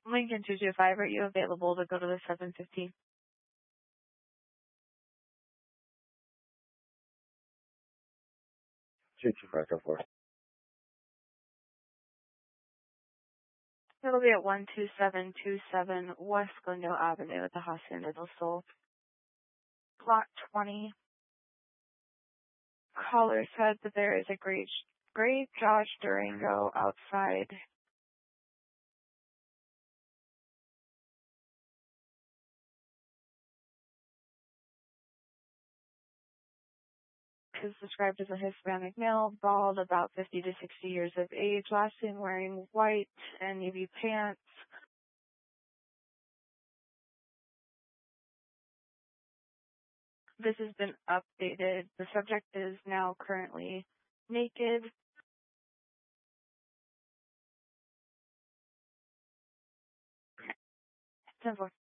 Lincoln 225, are you available to go to the 715? 225, go for it. It'll be at 12727 West Glendale Avenue at the Hacienda del Sol. Lot 20. Caller said that there is a great Josh Durango outside. Is described as a Hispanic male, bald, about 50 to 60 years of age, last seen wearing white and navy pants. This has been updated. The subject is now currently naked. 10-4.